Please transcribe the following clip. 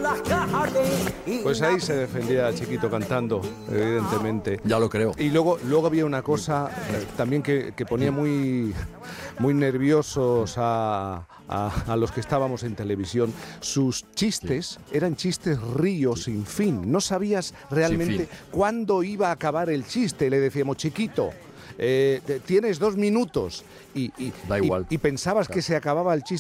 Pues ahí se defendía Chiquito cantando, evidentemente. Ya lo creo. Y luego había una cosa también que ponía muy nerviosos a los que estábamos en televisión. Sus chistes eran chistes ríos sin fin. No sabías realmente cuándo iba a acabar el chiste. Le decíamos, Chiquito, tienes 2 minutos. Da igual. Y pensabas que se acababa el chiste